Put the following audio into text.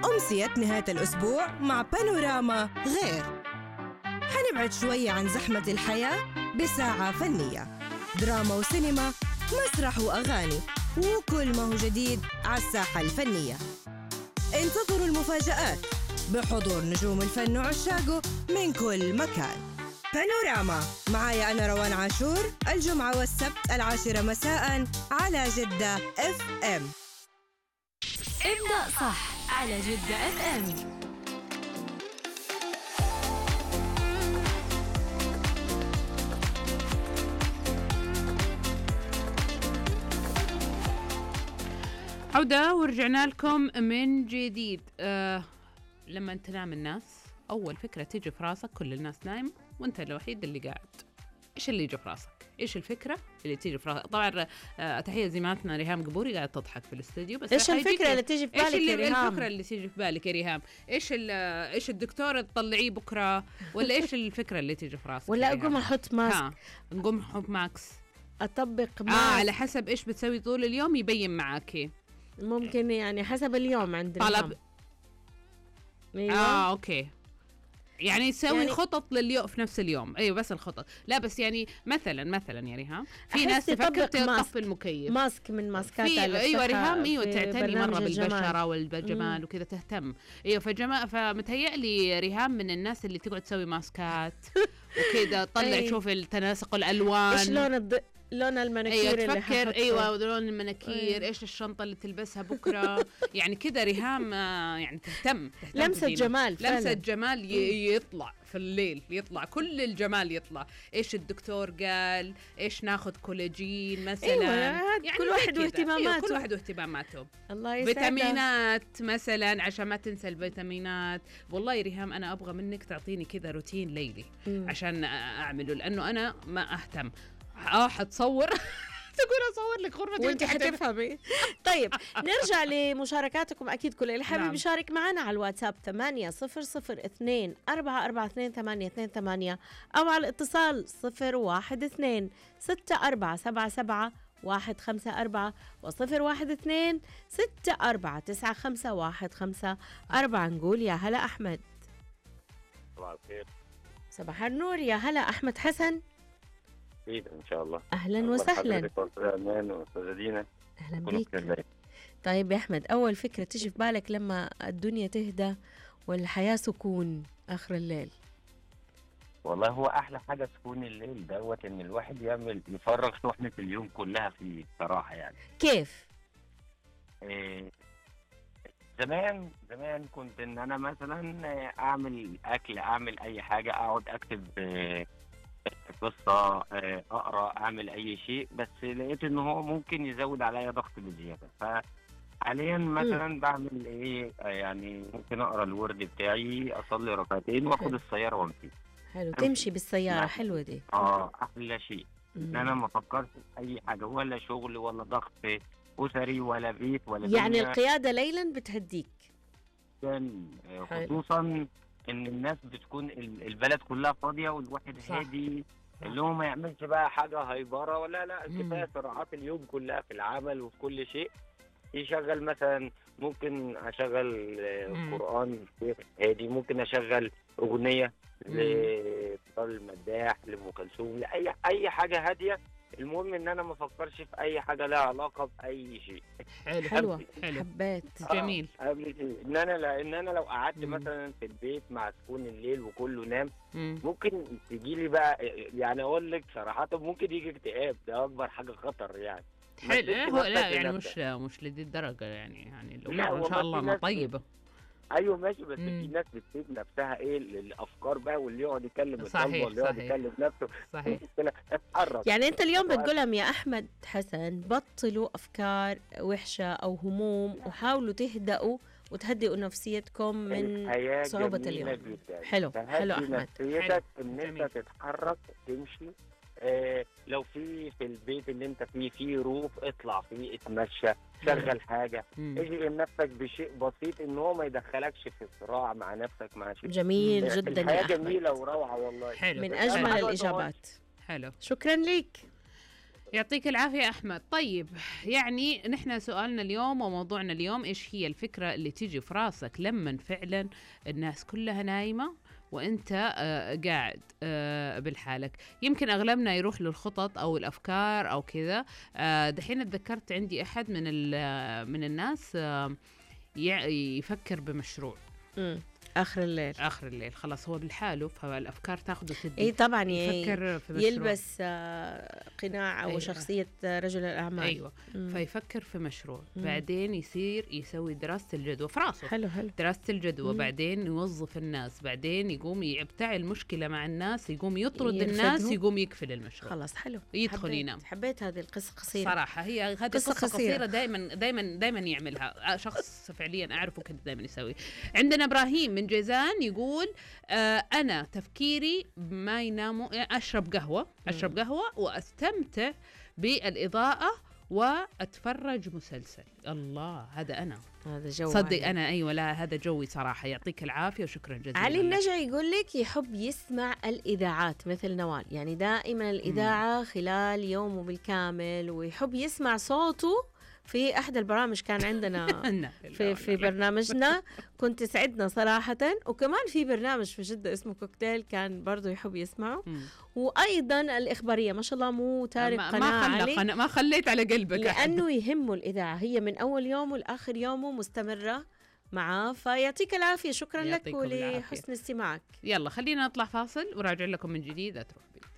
أمسية نهاية الأسبوع مع بانوراما غير. حنبعد شوية عن زحمة الحياة بساعة فنية، دراما وسينما، مسرح وأغاني، وكل ما هو جديد على الساحة الفنية. انتظروا المفاجآت بحضور نجوم الفن وعشاقه من كل مكان. بانوراما معايا أنا روان عاشور، الجمعة والسبت 10 مساء على جدة FM. ابدأ صح على جدة FM. عودة ورجعنا لكم من جديد. لما تنام الناس أول فكرة تيجي في راسك كل الناس نايم وانت الوحيد اللي قاعد، إيش اللي يجي في راسك؟ إيش الفكرة اللي تيجي في راسك؟ طبعا تحية زميلتنا ريهام قبوري قاعدة تضحك في الاستوديو. بس إيش الفكرة اللي تيجي في بالك يا ريهام؟ الفكرة اللي تيجي في بالك يا ريهام؟ إيش الدكتور تطلعيه بكرة؟ ولا إيش الفكرة اللي تيجي في راسك؟ ولا أقوم أحط ماسك؟ نقوم نحط ماكس، أطبق ماسك. على حسب إيش بتسوي طول اليوم يبين معاكي. ممكن يعني حسب اليوم عند طلب. أيوة. أوكي، يعني تسوي يعني خطط لليوم في نفس اليوم. ايوه بس الخطط لا، بس يعني مثلا يا ريهام في ناس تفكر تطفي المكيف، ماسك من ماسكات. ايوه ريهام، ايوه تعتني مره بالبشره والجمال وكذا، تهتم. ايوه فمتهيألي ريهام من الناس اللي تقعد تسوي ماسكات وكذا تطلع تشوف التناسق الالوان، ايش لون المناكير. ايوه تفكر. ايوه لون المناكير، ايش الشنطه اللي تلبسها بكره. يعني كذا ريهام يعني تهتم لمسه جمال، لمسه جمال يطلع في الليل، يطلع كل الجمال يطلع. ايش الدكتور قال، ايش ناخذ كولاجين مثلا. أيوة يعني كل واحد واهتماماته. أيوة كل واحد واهتماماته. الله يسعدك. فيتامينات مثلا عشان ما تنسى الفيتامينات. والله يا ريهام انا ابغى منك تعطيني كذا روتين ليلي عشان اعمله، لانه انا ما اهتم. حتصور تقول أصور لك غرفتي وانت حتفهمي. طيب نرجع لمشاركاتكم. أكيد كل اللي حابب يشارك معنا على الواتساب 8002-442-828 أو على الاتصال 012-6477-154 و012-6495-154. نقول يا هلا أحمد. صباح الخير. صباح النور. يا هلا أحمد حسن. أكيد إن شاء الله. أهلا وسهلا. أهلا بيك. طيب يا أحمد، أول فكرة تيجي في بالك لما الدنيا تهدى والحياة سكون آخر الليل؟ والله هو أحلى حاجة سكون الليل دوت، إن الواحد يفرغ شحنة اليوم كلها فيه بصراحة. يعني كيف؟ زمان كنت إن أنا مثلا أعمل أكل، أعمل أي حاجة، أقعد أكتب قصة، أقرأ، أعمل أي شيء، بس لقيت إن هو ممكن يزود عليا ضغط بزيادة. فحاليا مثلا بعمل إيه، يعني ممكن أقرأ الورد بتاعي، أصلي ركعتين وأخد السيارة وأمشي. حلو، تمشي بالسيارة. حلوة دي. أحلى شيء إن أنا ما فكرت في أي حاجة، ولا شغل ولا ضغط أسري ولا بيت ولا يعني دنيا. القيادة ليلا بتهديك خصوصا ان الناس بتكون البلد كلها فاضيه والواحد هادي، اللي هو ما يعملش بقى حاجه هايبره ولا لا. كفايه صراعات اليوم كلها في العمل وفي كل شيء. يشغل مثلا، ممكن اشغل قران هادي، ممكن اشغل اغنيه لطارق المداح، لأم كلثوم، لاي حاجه هاديه. المهم ان انا ما افكرش في اي حاجه لها علاقه باي شيء. حلوه. حبيت. جميل. ان انا لو قعدت مثلا في البيت مع سكون الليل وكله نام، ممكن تجي لي بقى، يعني اقول لك صراحه ممكن يجي اكتئاب. ده اكبر حاجه خطر يعني. حلو. لا يعني مش لدي الدرجه يعني الامور ان شاء الله طيبه. ايوه ماشي، بس في ناس بتسيب نفسها الافكار بقى، واللي يقعد يكلم الطلبه واللي يقعد يكلم نفسه. صحيح. اتحرك. يعني انت اليوم بتقول لهم يا احمد حسن بطلوا افكار وحشه او هموم، وحاولوا تهدأوا وتهدئوا نفسيتكم من صعوبه اليوم. حلو احمد. نفسيتك ان انت تتحرك، تمشي. لو في البيت اللي انت فيه روف، اطلع فيه، اتمشى، شغل حاجه، اشغل نفسك بشيء بسيط، ان هو ما يدخلكش في صراع مع نفسك مع شيء. جميل جدا يا احمد. جميله وروعه والله. من اجمل الاجابات. حلو. شكرا لك. يعطيك العافية أحمد. طيب يعني نحن سؤالنا اليوم وموضوعنا اليوم إيش هي الفكرة اللي تيجي في راسك لما فعلا الناس كلها نايمة وانت قاعد بالحالك. يمكن اغلبنا يروح للخطط او الافكار او كذا. دحين اتذكرت عندي احد من الناس يفكر بمشروع اخر الليل خلاص هو بالحاله، فالافكار تاخده تدي. اي طبعا يفكر في مشروع، يلبس قناع او أيوة. شخصيه رجل الاعمال. ايوه فيفكر في مشروع. بعدين يصير يسوي دراسه الجدوى في راسه. حلو دراسه الجدوى. بعدين يوظف الناس، بعدين يقوم يبتعي المشكله مع الناس، يقوم يطرد الناس، يقوم يقفل المشروع. خلاص حلو، يدخل ينام. حبيت هذه القصه قصيره صراحه. هي هذه قصه قصيره دائما يعملها شخص فعليا اعرفه كده دائما يسوي. عندنا ابراهيم من جيزان يقول أنا تفكيري ما يناموا، أشرب قهوة وأستمتع بالإضاءة وأتفرج مسلسل. الله، هذا أنا، هذا جو صدق أنا. أيوة، لا هذا جوي صراحة. يعطيك العافية وشكرا جزيلا. علي النجع يقول لك يحب يسمع الإذاعات مثل نوال، يعني دائما الإذاعة خلال يومه بالكامل، ويحب يسمع صوته في أحد البرامج كان عندنا في برنامجنا. كنت تسعدنا صراحة. وكمان في برنامج في جدة اسمه كوكتيل كان برضو يحب يسمعه. وأيضا الإخبارية ما شاء الله مو تارك قناة ما خليت على قلبك، لأنه يهمه الإذاعة، هي من أول يومه لآخر يومه مستمرة معاه. فيعطيك العافية، شكرا لك ولحسن استماعك. يلا خلينا نطلع فاصل وراجع لكم من جديد. أتروح بي.